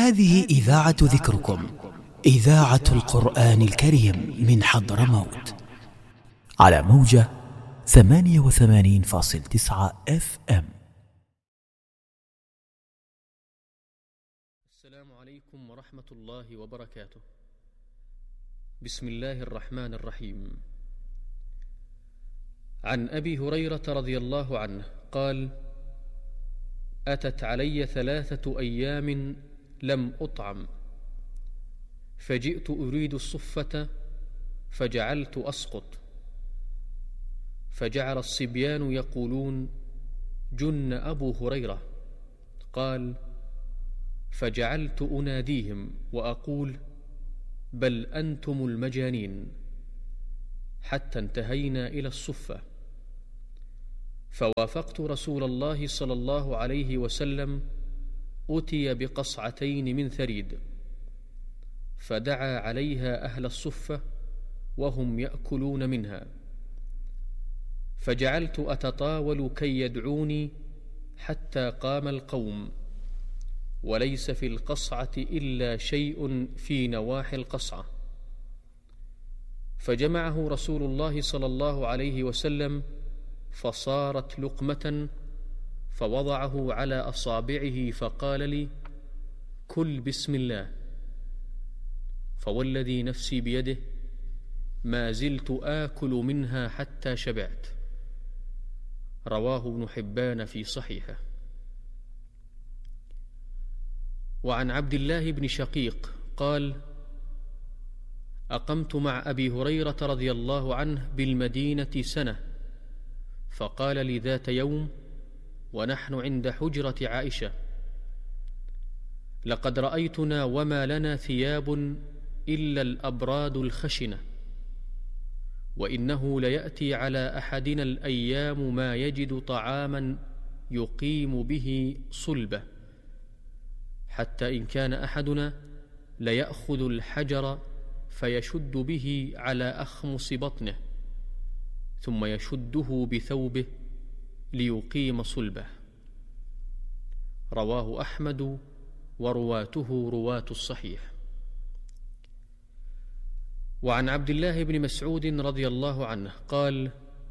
هذه إذاعة ذكركم، إذاعة القرآن الكريم من حضرموت، على موجة 88.9 FM. السلام عليكم ورحمة الله وبركاته. بسم الله الرحمن الرحيم. عن أبي هريرة رضي الله عنه قال: أتت علي 3 أيام لم أطعم، فجئت أريد الصفة فجعلت أسقط، فجعل الصبيان يقولون: جن أبو هريرة. قال: فجعلت أناديهم وأقول: بل أنتم المجانين، حتى انتهينا إلى الصفة. فوافقت رسول الله صلى الله عليه وسلم، أتي بقصعتين من ثريد، فدعا عليها أهل الصفة وهم يأكلون منها، فجعلت أتطاول كي يدعوني حتى قام القوم، وليس في القصعة إلا شيء في نواحي القصعة. فجمعه رسول الله صلى الله عليه وسلم، فصارت لقمة، فوضعه على أصابعه فقال لي: كل بسم الله. فوالذي نفسي بيده ما زلت آكل منها حتى شبعت. رواه ابن حبان في صحيحه. وعن عبد الله بن شقيق قال: أقمت مع أبي هريرة رضي الله عنه بالمدينة سنة، فقال لي ذات يوم ونحن عند حجرة عائشة: لقد رأيتنا وما لنا ثياب إلا الأبراد الخشنة، وإنه ليأتي على أحدنا الأيام ما يجد طعاما يقيم به صلبه، حتى إن كان أحدنا ليأخذ الحجر فيشد به على أخمص بطنه، ثم يشده بثوبه ليقيم صلبه. رواه أحمد ورواته رواة الصحيح. وعن عبد الله بن مسعود رضي الله عنه قال: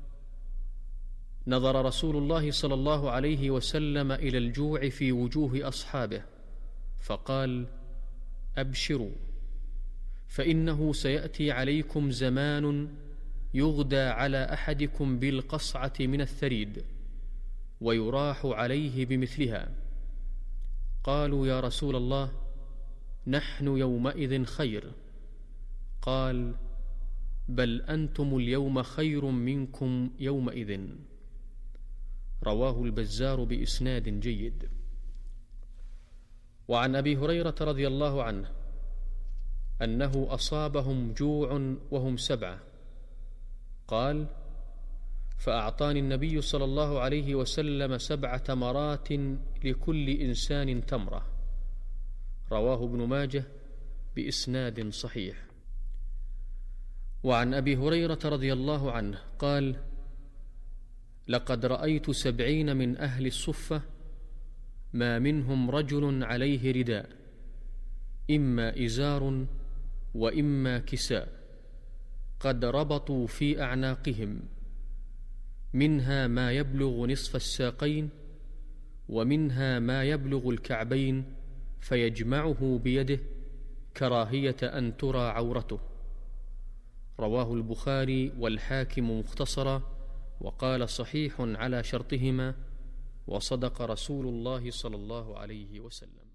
نظر رسول الله صلى الله عليه وسلم إلى الجوع في وجوه أصحابه، فقال: أبشروا، فإنه سيأتي عليكم زمان يغدى على أحدكم بالقصعة من الثريد، ويراح عليه بمثلها. قالوا: يا رسول الله، نحن يومئذ خير. قال: بل أنتم اليوم خير منكم يومئذ. رواه البزار بإسناد جيد. وعن أبي هريرة رضي الله عنه أنه أصابهم جوع وهم 7. قال: فأعطاني النبي صلى الله عليه وسلم 7 تمرات لكل إنسان تمرة. رواه ابن ماجه بإسناد صحيح. وعن أبي هريرة رضي الله عنه قال: لقد رأيت 70 من أهل الصفة ما منهم رجل عليه رداء، إما إزار وإما كساء، قد ربطوا في أعناقهم، منها ما يبلغ نصف الساقين، ومنها ما يبلغ الكعبين، فيجمعه بيده كراهية أن ترى عورته. رواه البخاري والحاكم مختصرا، وقال صحيح على شرطهما، وصدق رسول الله صلى الله عليه وسلم.